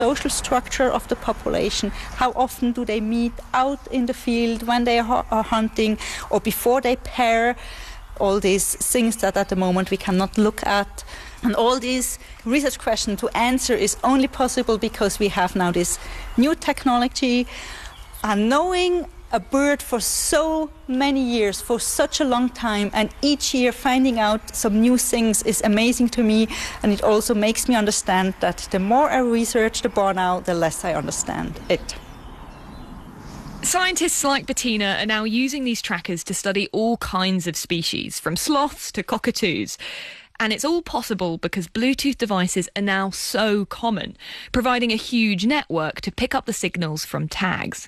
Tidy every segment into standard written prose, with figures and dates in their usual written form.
social structure of the population. How often do they meet out in the field when they are hunting or before they pair? All these things that at the moment we cannot look at. And all these research questions to answer is only possible because we have now this new technology. And knowing a bird for so many years, for such a long time, and each year finding out some new things is amazing to me. And it also makes me understand that the more I research the Bornau, the less I understand it. Scientists like Bettina are now using these trackers to study all kinds of species, from sloths to cockatoos. And it's all possible because Bluetooth devices are now so common, providing a huge network to pick up the signals from tags.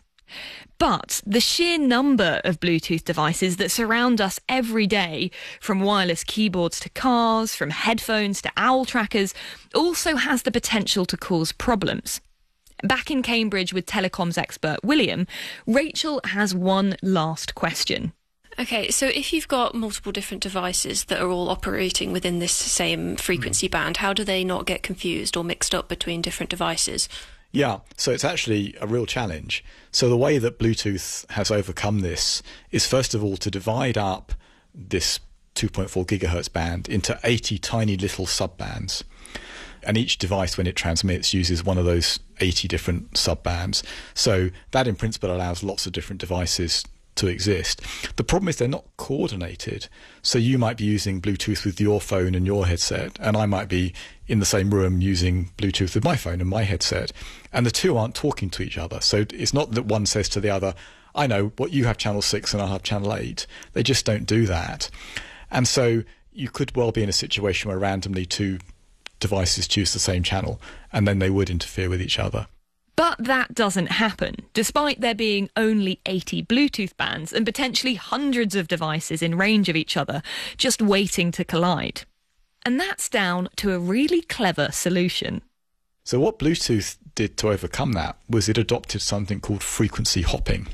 But the sheer number of Bluetooth devices that surround us every day, from wireless keyboards to cars, from headphones to owl trackers, also has the potential to cause problems. Back in Cambridge with telecoms expert William, Rachel has one last question. Okay, so if you've got multiple different devices that are all operating within this same frequency band, how do they not get confused or mixed up between different devices? Yeah, so it's actually a real challenge. So the way that Bluetooth has overcome this is, first of all, to divide up this 2.4 gigahertz band into 80 tiny little subbands. And each device, when it transmits, uses one of those 80 different subbands. So that, in principle, allows lots of different devices to exist. The problem is they're not coordinated. So you might be using Bluetooth with your phone and your headset, and I might be in the same room using Bluetooth with my phone and my headset. And the two aren't talking to each other. So it's not that one says to the other, I know what you have channel 6 and I'll have channel 8. They just don't do that. And so you could well be in a situation where randomly two devices choose the same channel and then they would interfere with each other. But that doesn't happen, despite there being only 80 Bluetooth bands and potentially hundreds of devices in range of each other, just waiting to collide. And that's down to a really clever solution. So what Bluetooth did to overcome that was it adopted something called frequency hopping.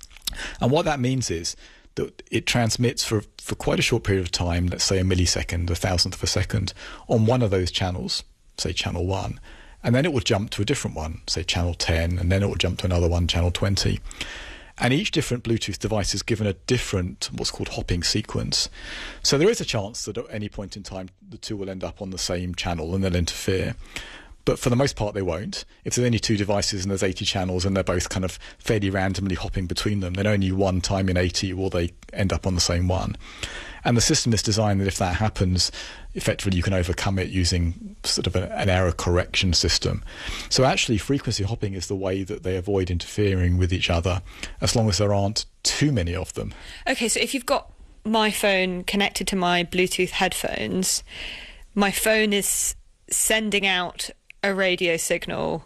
And what that means is that it transmits for quite a short period of time, let's say a millisecond, a thousandth of a second, on one of those channels, say channel 1. And then it will jump to a different one, say channel 10, and then it will jump to another one, channel 20. And each different Bluetooth device is given a different, what's called hopping sequence. So there is a chance that at any point in time, the two will end up on the same channel and they'll interfere. But for the most part, they won't. If there's only two devices and there's 80 channels and they're both kind of fairly randomly hopping between them, then only one time in 80 will they end up on the same one. And the system is designed that if that happens, effectively you can overcome it using sort of an error correction system. So actually frequency hopping is the way that they avoid interfering with each other, as long as there aren't too many of them. Okay, so if you've got my phone connected to my Bluetooth headphones, my phone is sending out a radio signal,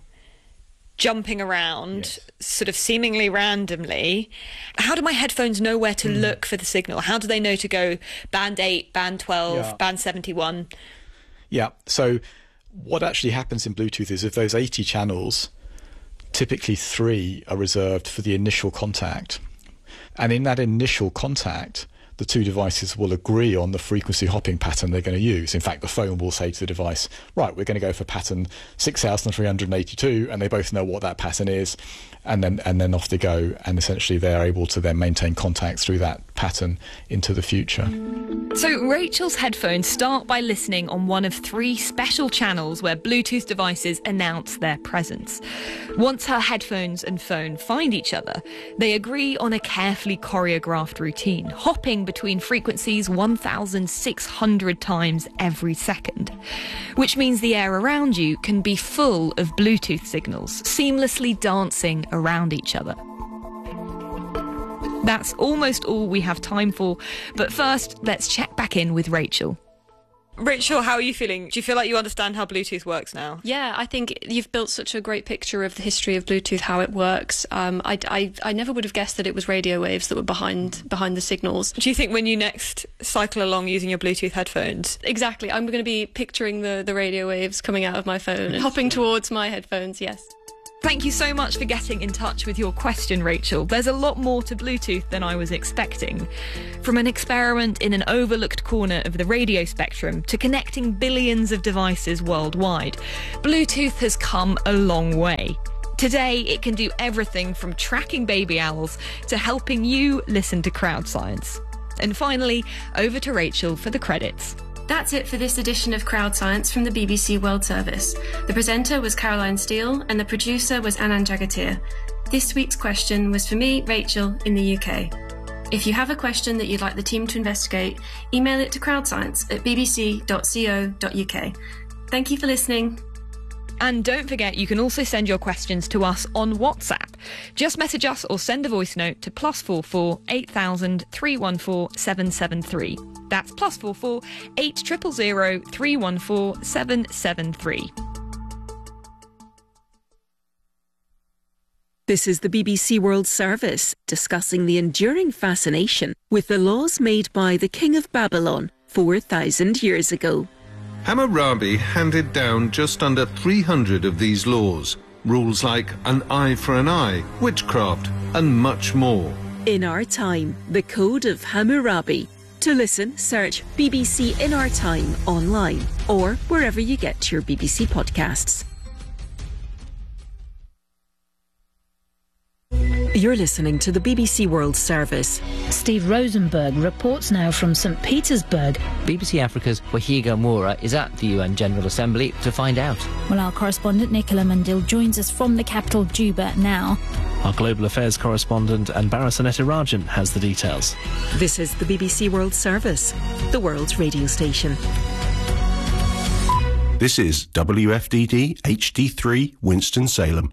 jumping around, yes, sort of seemingly randomly. How do my headphones know where to look for the signal? How do they know to go band 8, band 12, band 71? Yeah, so what actually happens in Bluetooth is if those 80 channels, typically 3 are reserved for the initial contact. And in that initial contact, the two devices will agree on the frequency hopping pattern they're going to use. In fact, the phone will say to the device, right, we're going to go for pattern 6,382, and they both know what that pattern is, and then off they go, and essentially they're able to then maintain contact through that pattern into the future. So Rachel's headphones start by listening on one of 3 special channels where Bluetooth devices announce their presence. Once her headphones and phone find each other, they agree on a carefully choreographed routine, hopping between frequencies 1,600 times every second, which means the air around you can be full of Bluetooth signals, seamlessly dancing around each other. That's almost all we have time for, but first, let's check back in with Rachel. Rachel, how are you feeling? Do you feel like you understand how Bluetooth works now? Yeah, I think you've built such a great picture of the history of Bluetooth, how it works. I never would have guessed that it was radio waves that were behind the signals. Do you think when you next cycle along using your Bluetooth headphones? Exactly. I'm going to be picturing the radio waves coming out of my phone and hopping towards my headphones, yes. Thank you so much for getting in touch with your question, Rachel. There's a lot more to Bluetooth than I was expecting. From an experiment in an overlooked corner of the radio spectrum to connecting billions of devices worldwide, Bluetooth has come a long way. Today, it can do everything from tracking baby owls to helping you listen to crowd science. And finally, over to Rachel for the credits. That's it for this edition of Crowd Science from the BBC World Service. The presenter was Caroline Steele and the producer was Anand Jagatir. This week's question was for me, Rachel, in the UK. If you have a question that you'd like the team to investigate, email it to crowdscience@bbc.co.uk. Thank you for listening. And don't forget, you can also send your questions to us on WhatsApp. Just message us or send a voice note to +44 8000 314 773. That's +44 8000 314 773. This is the BBC World Service, discussing the enduring fascination with the laws made by the King of Babylon 4,000 years ago. Hammurabi handed down just under 300 of these laws. Rules like an eye for an eye, witchcraft, and much more. In Our Time, the Code of Hammurabi. To listen, search BBC In Our Time online or wherever you get your BBC podcasts. You're listening to the BBC World Service. Steve Rosenberg reports now from St. Petersburg. BBC Africa's Wahiga Moura is at the UN General Assembly to find out. Well, our correspondent Nicola Mundil joins us from the capital, Juba, now. Our global affairs correspondent Anbara Sanetirajan has the details. This is the BBC World Service, the world's radio station. This is WFDD HD3 Winston-Salem.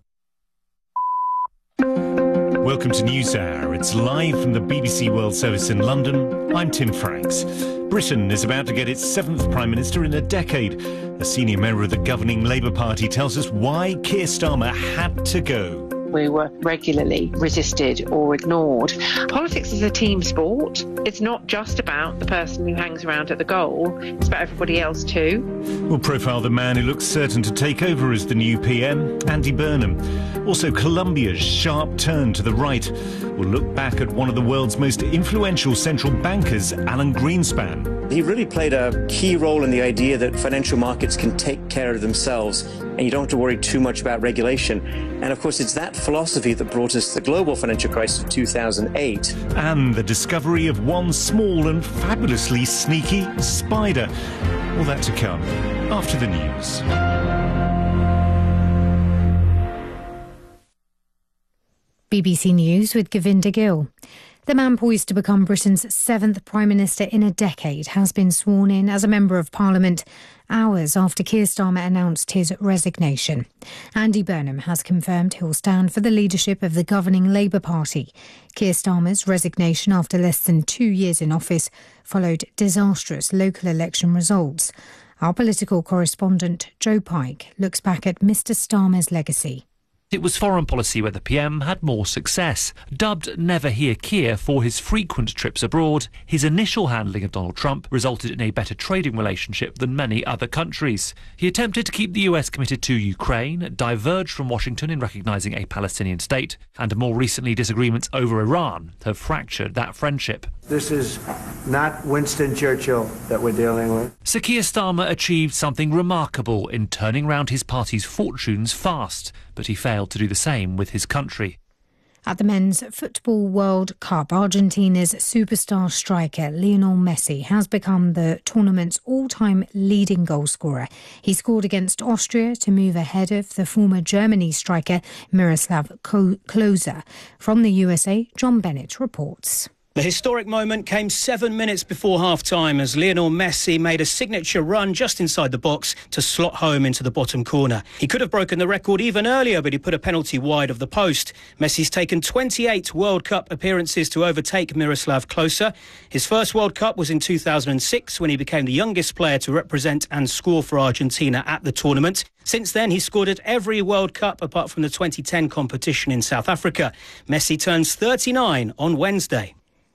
Welcome to NewsHour. It's live from the BBC World Service in London. I'm Tim Franks. Britain is about to get its 7th Prime Minister in a decade. A senior member of the governing Labour Party tells us why Keir Starmer had to go. We were regularly resisted or ignored. Politics is a team sport. It's not just about the person who hangs around at the goal. It's about everybody else too. We'll profile the man who looks certain to take over as the new PM, Andy Burnham. Also, Colombia's sharp turn to the right. We'll look back at one of the world's most influential central bankers, Alan Greenspan. He really played a key role in the idea that financial markets can take care of themselves and you don't have to worry too much about regulation. And of course, it's that philosophy that brought us to the global financial crisis of 2008. And the discovery of one small and fabulously sneaky spider. All that to come after the news. BBC News with Govinda Gill. The man poised to become Britain's 7th Prime Minister in a decade has been sworn in as a Member of Parliament hours after Keir Starmer announced his resignation. Andy Burnham has confirmed he'll stand for the leadership of the governing Labour Party. Keir Starmer's resignation after less than 2 years in office followed disastrous local election results. Our political correspondent Joe Pike looks back at Mr Starmer's legacy. It was foreign policy where the PM had more success. Dubbed Never Hear Keir for his frequent trips abroad, his initial handling of Donald Trump resulted in a better trading relationship than many other countries. He attempted to keep the US committed to Ukraine, diverged from Washington in recognising a Palestinian state, and more recently disagreements over Iran have fractured that friendship. This is not Winston Churchill that we're dealing with. Sir Keir Starmer achieved something remarkable in turning round his party's fortunes fast, but he failed to do the same with his country. At the Men's Football World Cup, Argentina's superstar striker Lionel Messi has become the tournament's all-time leading goalscorer. He scored against Austria to move ahead of the former Germany striker Miroslav Klose. From the USA, John Bennett reports. The historic moment came 7 minutes before half-time as Lionel Messi made a signature run just inside the box to slot home into the bottom corner. He could have broken the record even earlier, but he put a penalty wide of the post. Messi's taken 28 World Cup appearances to overtake Miroslav Klose. His first World Cup was in 2006 when he became the youngest player to represent and score for Argentina at the tournament. Since then, he's scored at every World Cup apart from the 2010 competition in South Africa. Messi turns 39 on Wednesday.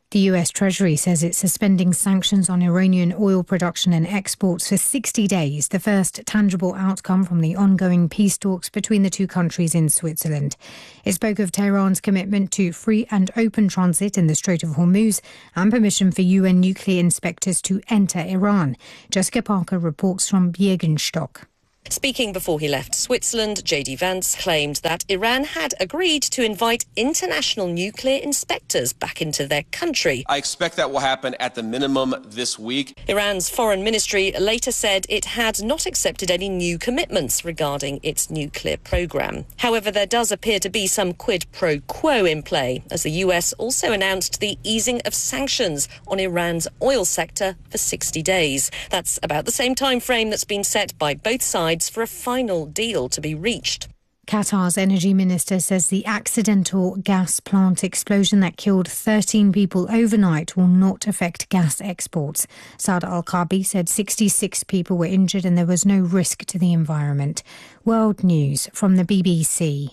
The US Treasury says it's suspending sanctions on Iranian oil production and exports for 60 days, the first tangible outcome from the ongoing peace talks between the two countries in Switzerland. It spoke of Tehran's commitment to free and open transit in the Strait of Hormuz and permission for UN nuclear inspectors to enter Iran. Jessica Parker reports from Biergenstock. Speaking before he left Switzerland, J.D. Vance claimed that Iran had agreed to invite international nuclear inspectors back into their country. I expect that will happen at the minimum this week. Iran's foreign ministry later said it had not accepted any new commitments regarding its nuclear program. However, there does appear to be some quid pro quo in play, as the US also announced the easing of sanctions on Iran's oil sector for 60 days. That's about the same time frame that's been set by both sides for a final deal to be reached. Qatar's energy minister says the accidental gas plant explosion that killed 13 people overnight will not affect gas exports. Saad Al-Kabi said 66 people were injured and there was no risk to the environment. World News from the BBC.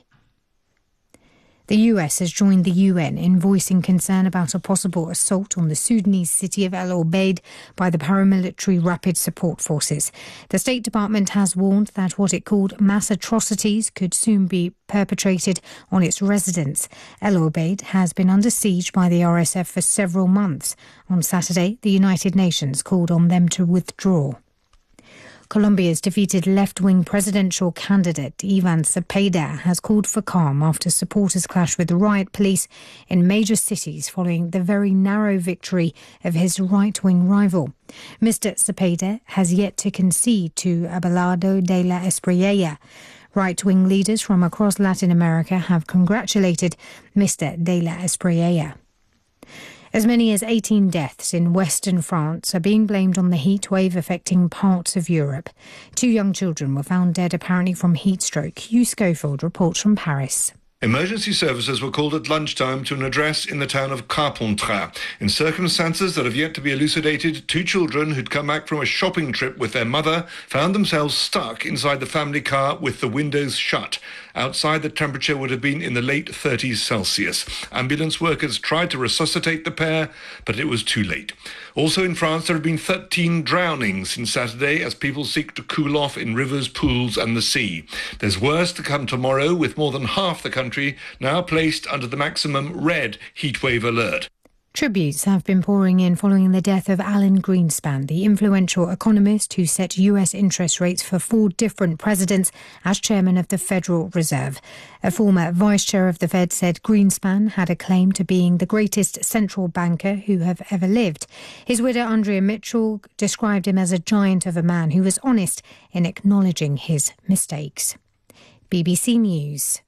The US has joined the UN in voicing concern about a possible assault on the Sudanese city of El Obeid by the paramilitary Rapid Support Forces. The State Department has warned that what it called mass atrocities could soon be perpetrated on its residents. El Obeid has been under siege by the RSF for several months. On Saturday, the United Nations called on them to withdraw. Colombia's defeated left-wing presidential candidate Ivan Cepeda has called for calm after supporters clashed with riot police in major cities following the very narrow victory of his right-wing rival. Mr. Cepeda has yet to concede to Abelardo de la Espriella. Right-wing leaders from across Latin America have congratulated Mr. de la Espriella. As many as 18 deaths in western France are being blamed on the heat wave affecting parts of Europe. 2 young children were found dead apparently from heat stroke. Hugh Schofield reports from Paris. Emergency services were called at lunchtime to an address in the town of Carpentras. In circumstances that have yet to be elucidated, 2 children who'd come back from a shopping trip with their mother found themselves stuck inside the family car with the windows shut. Outside, the temperature would have been in the late 30s Celsius. Ambulance workers tried to resuscitate the pair, but it was too late. Also in France, there have been 13 drownings since Saturday as people seek to cool off in rivers, pools and the sea. There's worse to come tomorrow, with more than half the country now placed under the maximum red heatwave alert. Tributes have been pouring in following the death of Alan Greenspan, the influential economist who set US interest rates for 4 different presidents as chairman of the Federal Reserve. A former vice chair of the Fed said Greenspan had a claim to being the greatest central banker who have ever lived. His widow, Andrea Mitchell, described him as a giant of a man who was honest in acknowledging his mistakes. BBC News.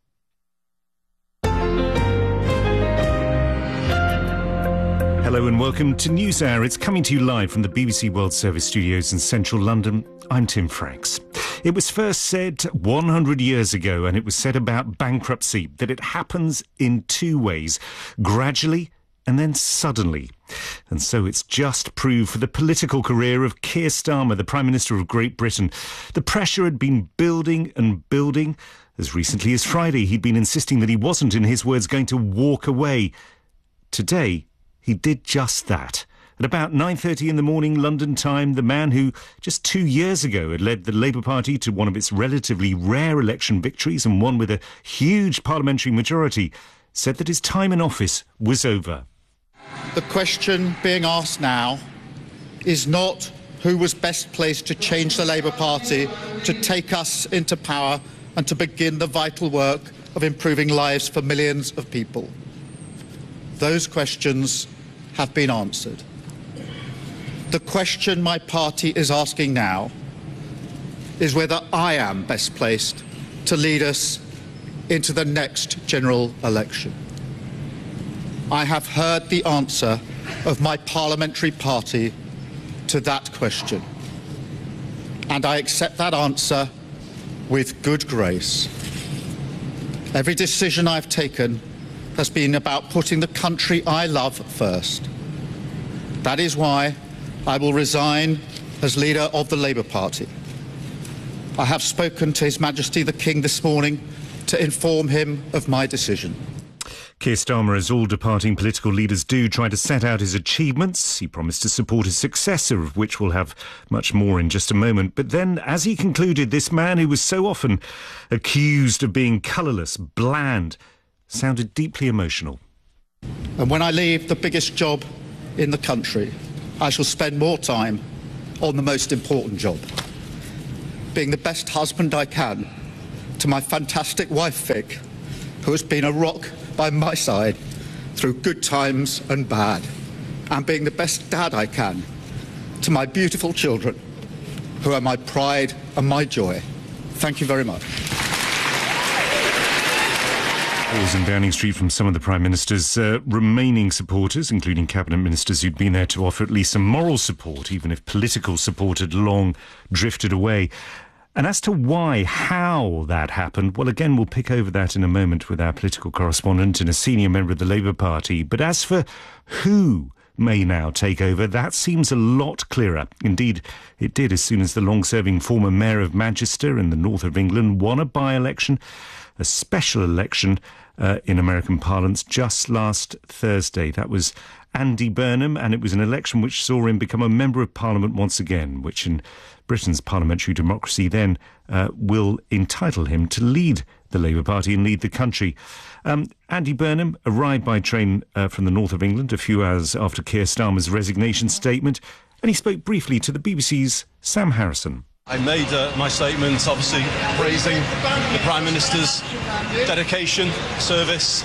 Hello and welcome to NewsHour. It's coming to you live from the BBC World Service studios in central London. I'm Tim Franks. It was first said 100 years ago, and it was said about bankruptcy, that it happens in 2 ways, gradually and then suddenly. And so it's just proved for the political career of Keir Starmer, the Prime Minister of Great Britain. The pressure had been building and building. As recently as Friday, he'd been insisting that he wasn't, in his words, going to walk away. Today, he did just that. At about 9:30 in the morning London time, the man who just 2 years ago had led the Labour Party to one of its relatively rare election victories and one with a huge parliamentary majority, said that his time in office was over. The question being asked now is not who was best placed to change the Labour Party, to take us into power and to begin the vital work of improving lives for millions of people. Those questions have been answered. The question my party is asking now is whether I am best placed to lead us into the next general election. I have heard the answer of my parliamentary party to that question, and I accept that answer with good grace. Every decision I've taken has been about putting the country I love first. That is why I will resign as leader of the Labour Party. I have spoken to His Majesty the King this morning to inform him of my decision. Keir Starmer, as all departing political leaders do, tried to set out his achievements. He promised to support his successor, of which we'll have much more in just a moment. But then, as he concluded, this man who was so often accused of being colourless, bland, sounded deeply emotional. And when I leave the biggest job in the country, I shall spend more time on the most important job, being the best husband I can to my fantastic wife, Vic, who has been a rock by my side through good times and bad, and being the best dad I can to my beautiful children, who are my pride and my joy. Thank you very much. Calls in Downing Street from some of the Prime Minister's remaining supporters, including cabinet ministers who'd been there to offer at least some moral support, even if political support had long drifted away. And as to why, how that happened, well, again, we'll pick over that in a moment with our political correspondent and a senior member of the Labour Party. But as for who may now take over, that seems a lot clearer. Indeed, it did as soon as the long-serving former mayor of Manchester in the north of England won a by-election, a special election in American parlance, just last Thursday. That was Andy Burnham, and it was an election which saw him become a Member of Parliament once again, which in Britain's parliamentary democracy then will entitle him to lead the Labour Party and lead the country. Andy Burnham arrived by train from the north of England a few hours after Keir Starmer's resignation statement, and he spoke briefly to the BBC's Sam Harrison. I made my statement, obviously praising the Prime Minister's dedication, service,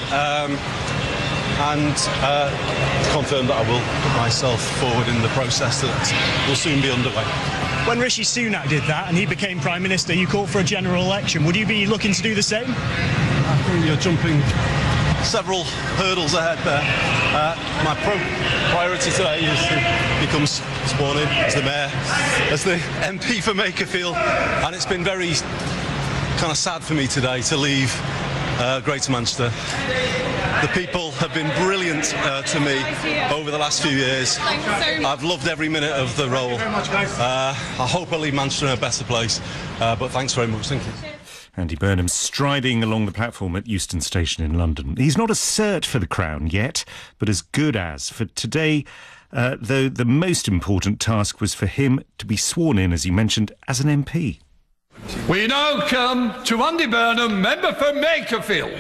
and confirm that I will put myself forward in the process that will soon be underway. When Rishi Sunak did that and he became Prime Minister, you called for a general election. Would you be looking to do the same? I think you're jumping several hurdles ahead there. My priority today is to become sworn in as the Mayor, as the MP for Makerfield, and it's been very kind of sad for me today to leave Greater Manchester. The people have been brilliant to me over the last few years. I've loved every minute of the role. I hope I leave Manchester in a better place, but thanks very much. Thank you. Andy Burnham striding along the platform at Euston Station in London. He's not a cert for the Crown yet, but as good as. For today, though, the most important task was for him to be sworn in, as he mentioned, as an MP. We now come to Andy Burnham, member for Makerfield.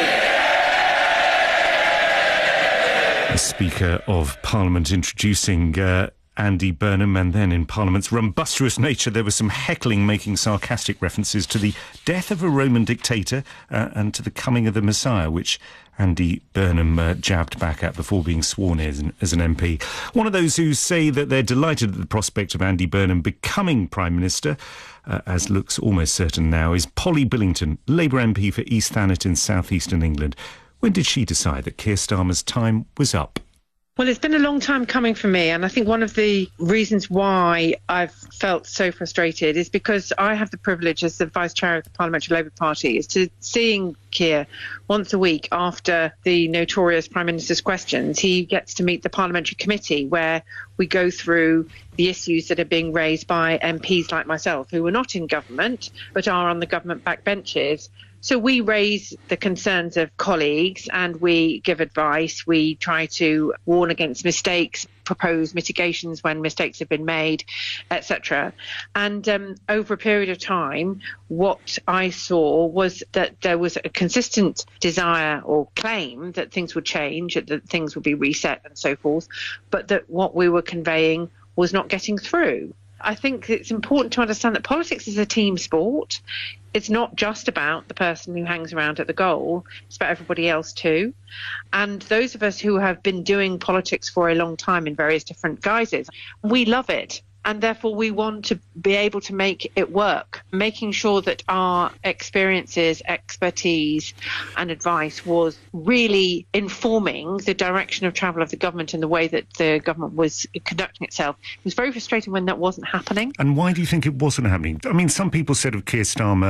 The Speaker of Parliament introducing Andy Burnham, and then in Parliament's rumbustious nature there was some heckling, making sarcastic references to the death of a Roman dictator and to the coming of the Messiah, which Andy Burnham jabbed back at before being sworn in as an MP. One of those who say that they're delighted at the prospect of Andy Burnham becoming Prime Minister, as looks almost certain now, is Polly Billington, Labour MP for East Thanet in southeastern England. When did she decide that Keir Starmer's time was up? Well, it's been a long time coming for me, and I think one of the reasons why I've felt so frustrated is because I have the privilege as the Vice Chair of the Parliamentary Labour Party is to seeing Keir once a week after the notorious Prime Minister's questions. He gets to meet the Parliamentary Committee where we go through the issues that are being raised by MPs like myself who are not in government but are on the government backbenches. So we raise the concerns of colleagues and we give advice. We try to warn against mistakes, propose mitigations when mistakes have been made, etc. And over a period of time, what I saw was that there was a consistent desire or claim that things would change, that things would be reset and so forth, but that what we were conveying was not getting through. I think it's important to understand that politics is a team sport. It's not just about the person who hangs around at the goal. It's about everybody else too. And those of us who have been doing politics for a long time in various different guises, we love it. And therefore we want to be able to make it work, making sure that our experiences, expertise and advice was really informing the direction of travel of the government and the way that the government was conducting itself. It was very frustrating when that wasn't happening. And why do you think it wasn't happening? I mean, some people said of Keir Starmer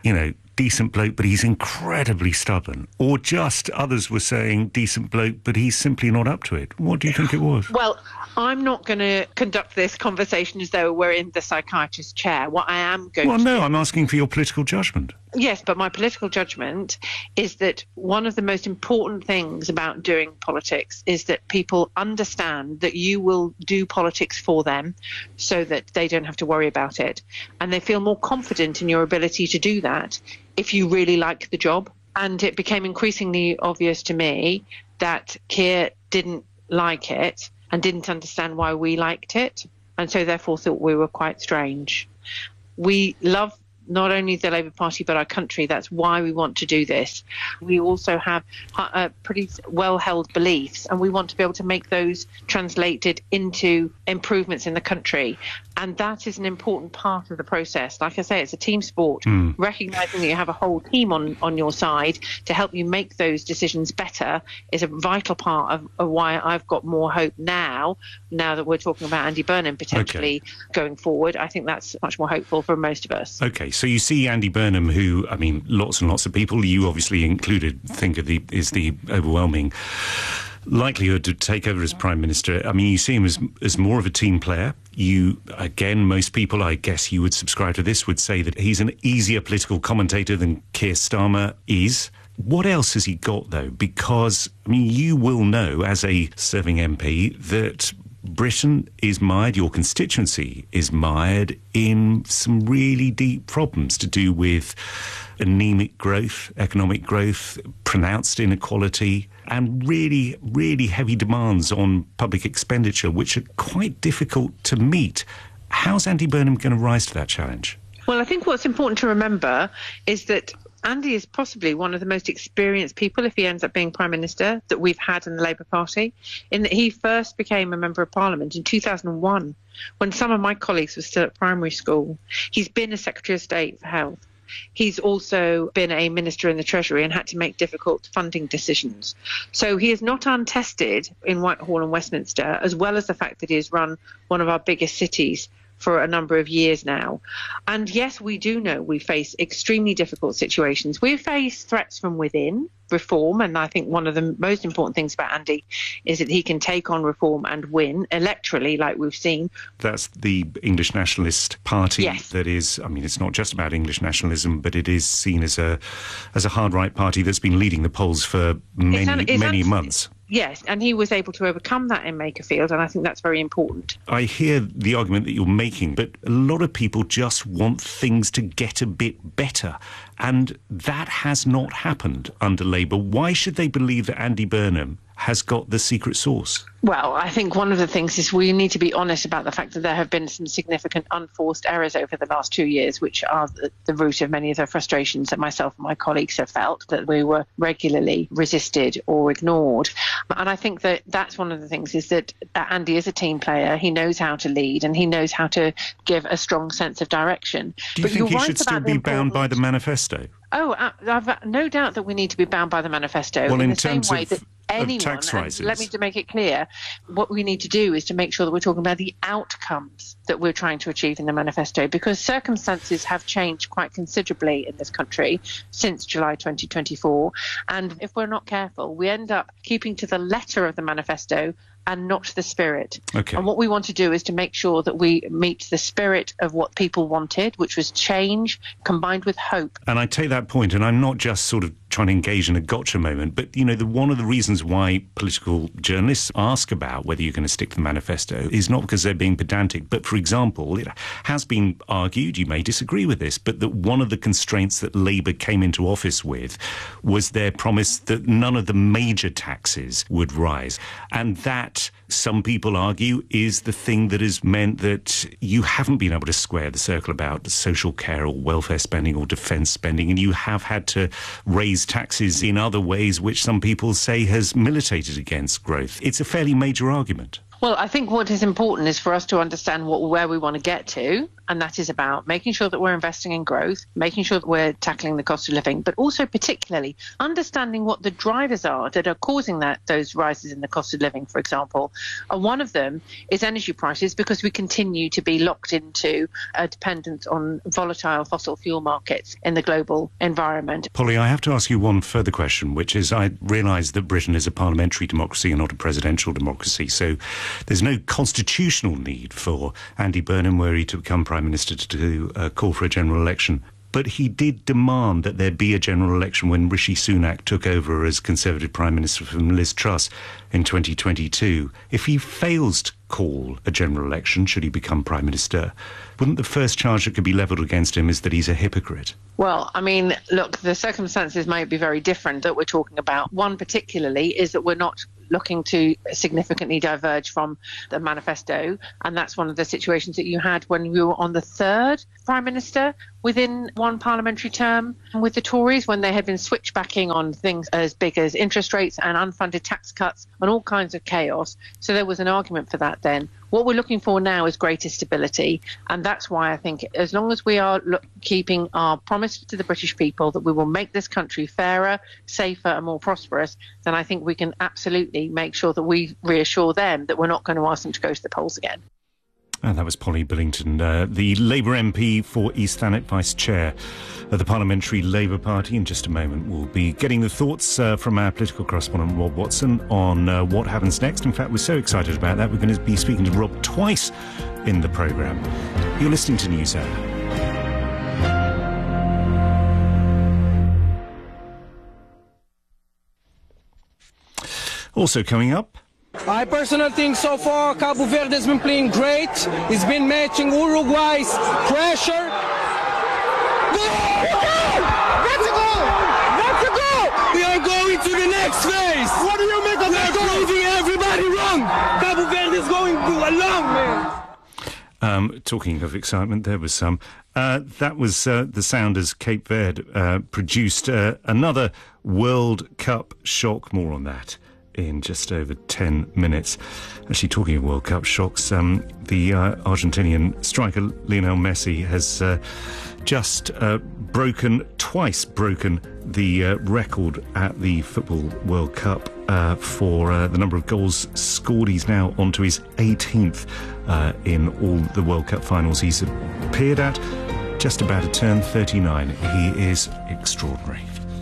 decent bloke, but he's incredibly stubborn. Or just others were saying decent bloke, but he's simply not up to it. What do you think it was? Well, I'm not going to conduct this conversation as though we're in the psychiatrist's chair. What I am going to do... I'm asking for your political judgment. Yes, but my political judgment is that one of the most important things about doing politics is that people understand that you will do politics for them so that they don't have to worry about it. And they feel more confident in your ability to do that if you really like the job. And it became increasingly obvious to me that Keir didn't like it and didn't understand why we liked it, and so therefore thought we were quite strange. We love not only the Labour Party but our country. That's why we want to do this. We also have pretty well-held beliefs, and we want to be able to make those translated into improvements in the country. And that is an important part of the process. Like I say, it's a team sport. Recognising that you have a whole team on your side to help you make those decisions better is a vital part of why I've got more hope now that we're talking about Andy Burnham potentially going forward. I think that's much more hopeful for most of us. OK, so you see Andy Burnham, who, I mean, lots and lots of people, you obviously included, think is the overwhelming likelihood to take over as Prime Minister. I mean, you see him as more of a team player. You, again, most people, I guess you would subscribe to this, would say that he's an easier political commentator than Keir Starmer is. What else has he got, though? Because, I mean, you will know, as a serving MP, that Britain is mired, your constituency is mired in some really deep problems to do with anemic growth, economic growth, pronounced inequality, and really, really heavy demands on public expenditure, which are quite difficult to meet. How's Andy Burnham going to rise to that challenge? Well, I think what's important to remember is that Andy is possibly one of the most experienced people, if he ends up being Prime Minister, that we've had in the Labour Party, in that he first became a Member of Parliament in 2001, when some of my colleagues were still at primary school. He's been a Secretary of State for Health. He's also been a Minister in the Treasury and had to make difficult funding decisions. So he is not untested in Whitehall and Westminster, as well as the fact that he has run one of our biggest cities for a number of years now. And yes, we do know we face extremely difficult situations. We face threats from within, reform, and I think one of the most important things about Andy is that he can take on reform and win electorally, like we've seen. That's the English Nationalist Party. Yes. That is, I mean, it's not just about English nationalism, but it is seen as a hard right party that's been leading the polls for many months. Yes, and he was able to overcome that in Makerfield, and I think that's very important. I hear the argument that you're making, but a lot of people just want things to get a bit better, and that has not happened under Labour. Why should they believe that Andy Burnham has got the secret sauce? Well, I think one of the things is we need to be honest about the fact that there have been some significant unforced errors over the last 2 years, which are the root of many of the frustrations that myself and my colleagues have felt, that we were regularly resisted or ignored. And I think that that's one of the things, is that Andy is a team player. He knows how to lead and he knows how to give a strong sense of direction. Do you think he should still be bound by the manifesto? Oh, I've no doubt that we need to be bound by the manifesto. Well, in the same way that anyone, tax rises. Let me to make it clear, what we need to do is to make sure that we're talking about the outcomes that we're trying to achieve in the manifesto, because circumstances have changed quite considerably in this country since July 2024. And if we're not careful, we end up keeping to the letter of the manifesto and not the spirit. Okay. And what we want to do is to make sure that we meet the spirit of what people wanted, which was change combined with hope. And I take that point, and I'm not just sort of trying to engage in a gotcha moment, but, you know, one of the reasons why political journalists ask about whether you're going to stick to the manifesto is not because they're being pedantic, but, for example, it has been argued, you may disagree with this, but that one of the constraints that Labour came into office with was their promise that none of the major taxes would rise. And that, some people argue, is the thing that has meant that you haven't been able to square the circle about social care or welfare spending or defence spending, and you have had to raise taxes in other ways which some people say has militated against growth. It's a fairly major argument. Well, I think what is important is for us to understand where we want to get to, and that is about making sure that we're investing in growth, making sure that we're tackling the cost of living, but also particularly understanding what the drivers are that are causing those rises in the cost of living, for example. One of them is energy prices, because we continue to be locked into a dependence on volatile fossil fuel markets in the global environment. Polly, I have to ask you one further question, which is, I realise that Britain is a parliamentary democracy and not a presidential democracy, so there's no constitutional need for Andy Burnham, were he to become Prime Minister, to call for a general election. But he did demand that there be a general election when Rishi Sunak took over as Conservative Prime Minister from Liz Truss in 2022. If he fails to call a general election, should he become Prime Minister, wouldn't the first charge that could be levelled against him is that he's a hypocrite? Well, I mean, look, the circumstances might be very different that we're talking about. One particularly is that we're not looking to significantly diverge from the manifesto, and that's one of the situations that you had when we were on the third Prime Minister within one parliamentary term with the Tories, when they had been switchbacking on things as big as interest rates and unfunded tax cuts and all kinds of chaos. So there was an argument for that then. What we're looking for now is greater stability, and that's why I think as long as we are keeping our promise to the British people that we will make this country fairer, safer and more prosperous, then I think we can absolutely make sure that we reassure them that we're not going to ask them to go to the polls again. And that was Polly Billington, the Labour MP for East Thanet, Vice Chair of the Parliamentary Labour Party. In just a moment, we'll be getting the thoughts from our political correspondent, Rob Watson, on what happens next. In fact, we're so excited about that, we're going to be speaking to Rob twice in the programme. You're listening to News Hour. Also coming up, I personally think so far Cabo Verde has been playing great. It's been matching Uruguay's pressure. That's a goal! That's a goal! We are going to the next phase. What do you make of that goal? We're proving everybody wrong. Cabo Verde is going along, man. Talking of excitement, there was some. That was the sound as Cape Verde produced another World Cup shock. More on that in just over 10 minutes. Actually, talking of World Cup shocks, the Argentinian striker Lionel Messi has just twice broken the record at the Football World Cup for the number of goals scored. He's now on to his 18th in all the World Cup finals he's appeared at. Just about to turn 39. He is extraordinary.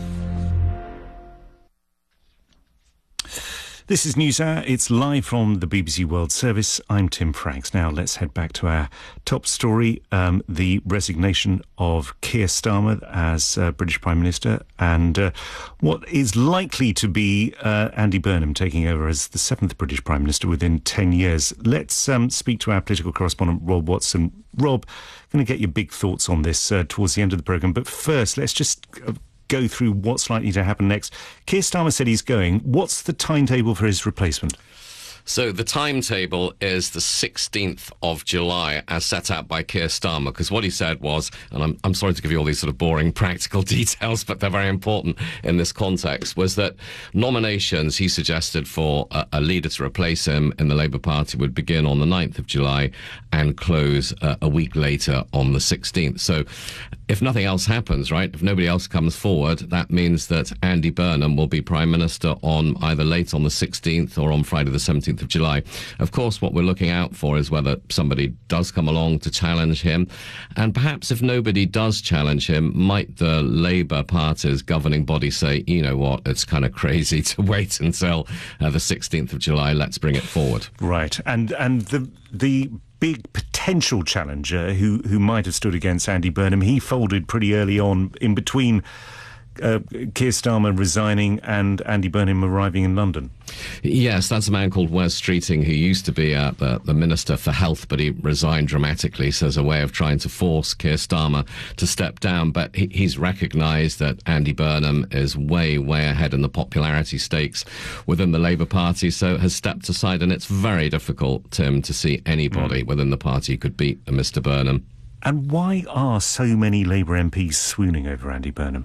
This is News Hour. It's live from the BBC World Service. I'm Tim Franks. Now let's head back to our top story, the resignation of Keir Starmer as British Prime Minister, and what is likely to be Andy Burnham taking over as the 7th British Prime Minister within 10 years. Let's speak to our political correspondent, Rob Watson. Rob, I'm going to get your big thoughts on this towards the end of the programme, but first let's just go through what's likely to happen next. Keir Starmer said he's going. What's the timetable for his replacement? So the timetable is the 16th of July, as set out by Keir Starmer, because what he said was, and I'm sorry to give you all these sort of boring practical details, but they're very important in this context, was that nominations he suggested for a leader to replace him in the Labour Party would begin on the 9th of July and close a week later on the 16th. So if nothing else happens, right, if nobody else comes forward, that means that Andy Burnham will be Prime Minister on either late on the 16th or on Friday the 17th of July. Of course, what we're looking out for is whether somebody does come along to challenge him, and perhaps if nobody does challenge him, might the Labour Party's governing body say, you know what, it's kind of crazy to wait until the 16th of July, let's bring it forward. Right, and the big potential challenger who might have stood against Andy Burnham, he folded pretty early on in between Keir Starmer resigning and Andy Burnham arriving in London. Yes, that's a man called Wes Streeting, who used to be the Minister for Health, but he resigned dramatically, so as a way of trying to force Keir Starmer to step down. But he's recognised that Andy Burnham is way, way ahead in the popularity stakes within the Labour Party, so has stepped aside, and it's very difficult, Tim, to see anybody within the party who could beat Mr Burnham. And why are so many Labour MPs swooning over Andy Burnham?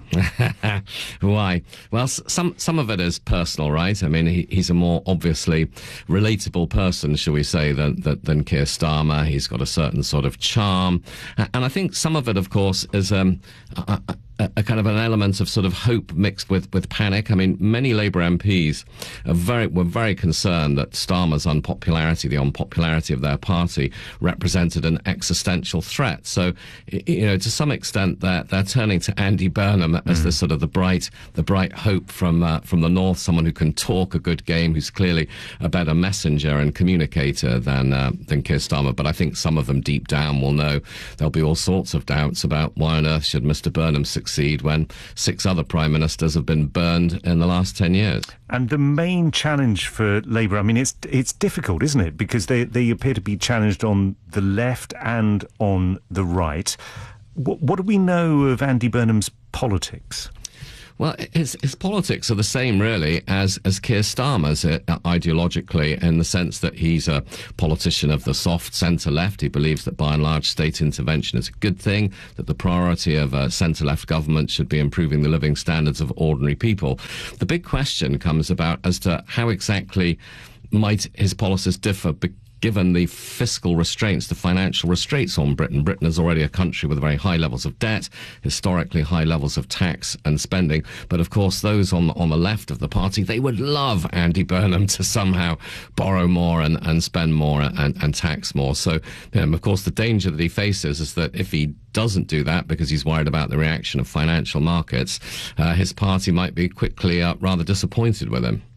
Why? Well, some of it is personal, right? I mean, he's a more obviously relatable person, shall we say, than Keir Starmer. He's got a certain sort of charm. And I think some of it, of course, is a kind of an element of sort of hope mixed with panic. I mean, many Labour MPs were very concerned that Starmer's unpopularity, the unpopularity of their party, represented an existential threat. So, you know, to some extent, they're turning to Andy Burnham as the sort of the bright hope from the north, someone who can talk a good game, who's clearly a better messenger and communicator than Keir Starmer. But I think some of them deep down will know there'll be all sorts of doubts about why on earth should Mr. Burnham succeed when 6 other prime ministers have been burned in the last 10 years. And the main challenge for Labour, I mean, it's difficult, isn't it? Because they appear to be challenged on the left and on the right. What do we know of Andy Burnham's politics? Well, his politics are the same, really, as Keir Starmer's ideologically, in the sense that he's a politician of the soft centre-left. He believes that, by and large, state intervention is a good thing, that the priority of a centre-left government should be improving the living standards of ordinary people. The big question comes about as to how exactly might his policies differ given the fiscal restraints, the financial restraints on Britain. Britain is already a country with very high levels of debt, historically high levels of tax and spending. But of course, those on the left of the party, they would love Andy Burnham to somehow borrow more and spend more and tax more. So, of course, the danger that he faces is that if he doesn't do that because he's worried about the reaction of financial markets, his party might be quickly rather disappointed with him.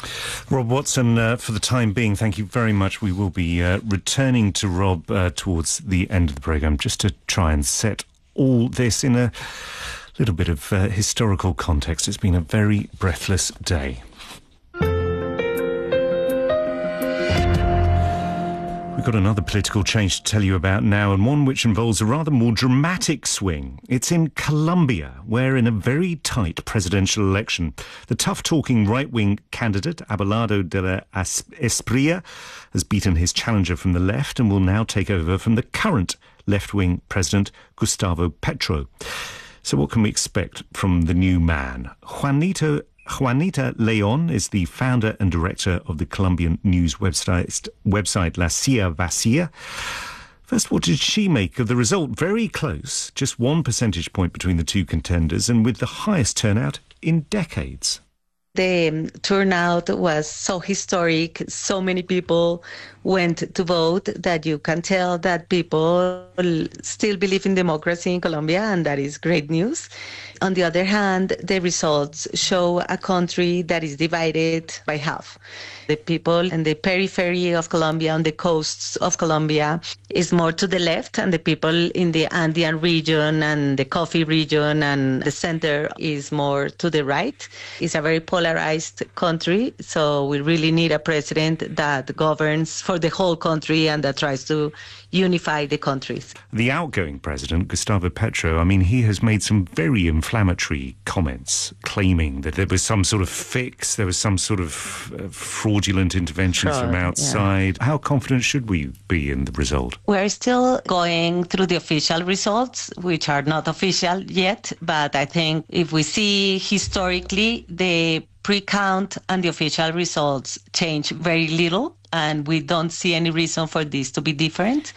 Rob Watson, for the time being, thank you very much. We will be returning to Rob towards the end of the programme just to try and set all this in a little bit of historical context. It's been a very breathless day. We've got another political change to tell you about now, and one which involves a rather more dramatic swing. It's in Colombia, where in a very tight presidential election, the tough-talking right-wing candidate, Abelardo de la Espriella, has beaten his challenger from the left and will now take over from the current left-wing president, Gustavo Petro. So what can we expect from the new man? Juanita Leon is the founder and director of the Colombian news website La Silla Vacía. First, what did she make of the result? Very close, just 1 percentage point between the two contenders, and with the highest turnout in decades. The turnout was so historic. So many people went to vote that you can tell that people still believe in democracy in Colombia, and that is great news. On the other hand, the results show a country that is divided by half. The people in the periphery of Colombia, on the coasts of Colombia, is more to the left, and the people in the Andean region and the coffee region and the center is more to the right. It's a very polarized country, so we really need a president that governs for the whole country and that tries to unify the countries. The outgoing president, Gustavo Petro, I mean, he has made some very inflammatory comments, claiming that there was some sort of fix, there was some sort of fraudulent interventions from outside. Yeah. How confident should we be in the result? We're still going through the official results, which are not official yet, but I think if we see historically, the pre-count and the official results change very little, and we don't see any reason for this to be different.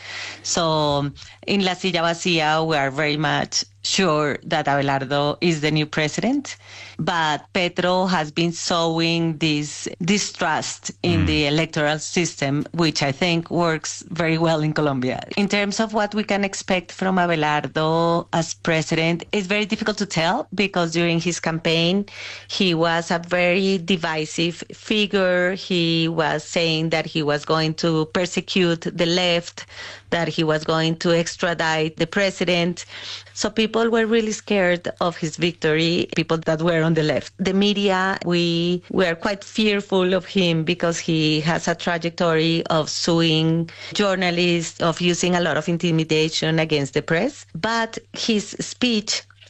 So in La Silla Vacía, we are very much sure that Abelardo is the new president, but Petro has been sowing this distrust in the electoral system, which I think works very well in Colombia. In terms of what we can expect from Abelardo as president, it's very difficult to tell, because during his campaign, he was a very divisive figure. He was saying that he was going to persecute the left, that he was going to extradite the president. So people were really scared of his victory, people that were on the left. The media, we were quite fearful of him because he has a trajectory of suing journalists, of using a lot of intimidation against the press. But his speech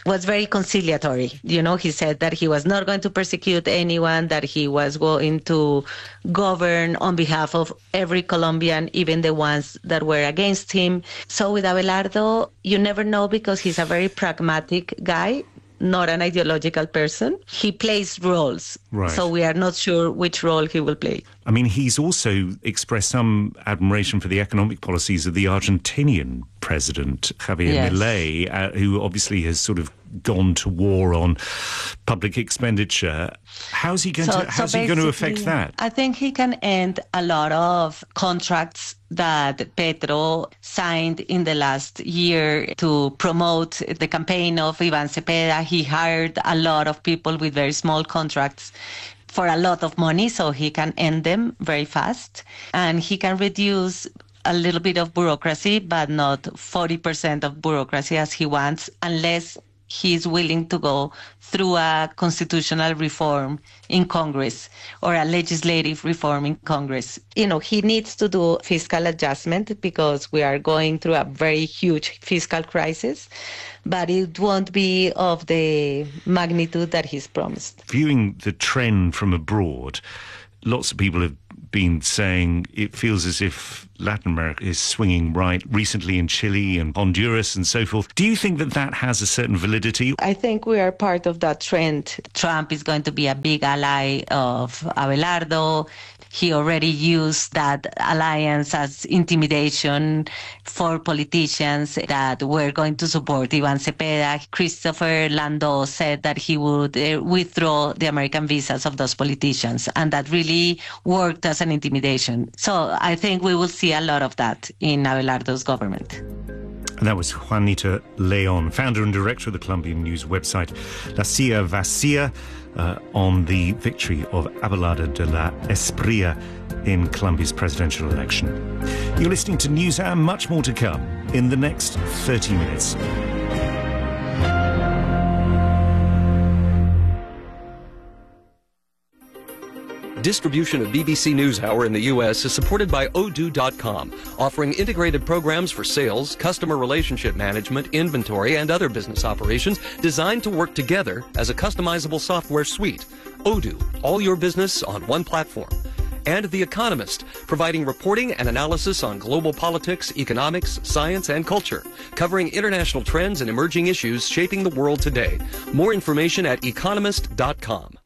was very conciliatory. You know, he said that he was not going to persecute anyone, that he was going to govern on behalf of every Colombian, even the ones that were against him. So with Abelardo, you never know, because he's a very pragmatic guy, not an ideological person. He plays roles. Right. So we are not sure which role he will play. I mean, he's also expressed some admiration for the economic policies of the Argentinian president, Javier Milei, who obviously has sort of gone to war on public expenditure. How's he going to affect that? I think he can end a lot of contracts that Petro signed in the last year to promote the campaign of Iván Cepeda. He hired a lot of people with very small contracts for a lot of money, so he can end them very fast. And he can reduce a little bit of bureaucracy, but not 40% of bureaucracy as he wants, unless he's willing to go through a constitutional reform in Congress or a legislative reform in Congress. You know, he needs to do fiscal adjustment because we are going through a very huge fiscal crisis, but it won't be of the magnitude that he's promised. Viewing the trend from abroad, lots of people have been saying it feels as if Latin America is swinging right, recently in Chile and Honduras and so forth. Do you think that that has a certain validity? I think we are part of that trend. Trump is going to be a big ally of Abelardo. He already used that alliance as intimidation for politicians that were going to support Iván Cepeda. Christopher Landau said that he would withdraw the American visas of those politicians, and that really worked as an intimidation. So I think we will see a lot of that in Abelardo's government. And that was Juanita Leon, founder and director of the Colombian news website La Silla Vacía, on the victory of Abelardo de la Espriella in Colombia's presidential election. You're listening to NewsHour, much more to come in the next 30 minutes. Distribution of BBC NewsHour in the U.S. is supported by Odoo.com, offering integrated programs for sales, customer relationship management, inventory, and other business operations designed to work together as a customizable software suite. Odoo, all your business on one platform. And The Economist, providing reporting and analysis on global politics, economics, science, and culture, covering international trends and emerging issues shaping the world today. More information at economist.com.